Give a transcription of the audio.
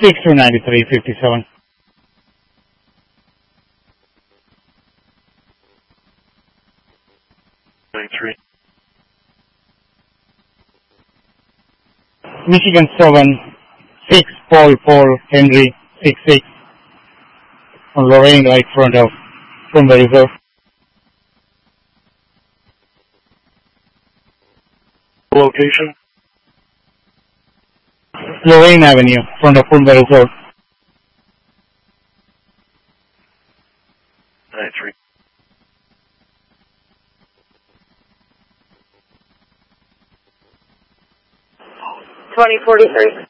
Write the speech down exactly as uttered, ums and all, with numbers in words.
six two nine three five seven. ninety-three. Michigan seven six Paul Paul Henry six six on Lorraine right front of from the reserve. Location? Lorraine Avenue, front of Fulmer Resort. ninety-three. twenty forty-three.